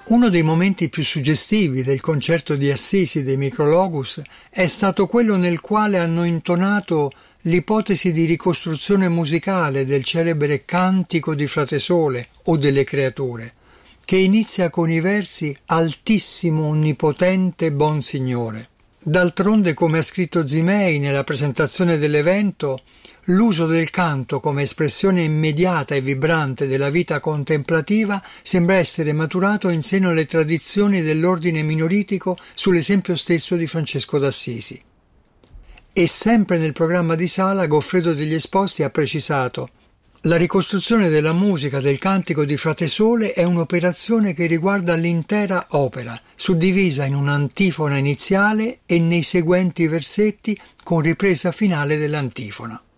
Uno dei momenti più suggestivi del concerto di Assisi dei Micrologus è stato quello nel quale hanno intonato l'ipotesi di ricostruzione musicale del celebre Cantico di Frate Sole o delle creature, che inizia con i versi Altissimo, onnipotente, buon Signore. D'altronde, come ha scritto Zimei nella presentazione dell'evento, l'uso del canto come espressione immediata e vibrante della vita contemplativa sembra essere maturato in seno alle tradizioni dell'ordine minoritico sull'esempio stesso di Francesco d'Assisi. E sempre nel programma di Sala, Goffredo degli Esposti ha precisato: la ricostruzione della musica del Cantico di Frate Sole è un'operazione che riguarda l'intera opera, suddivisa in un'antifona iniziale e nei seguenti versetti con ripresa finale dell'antifona.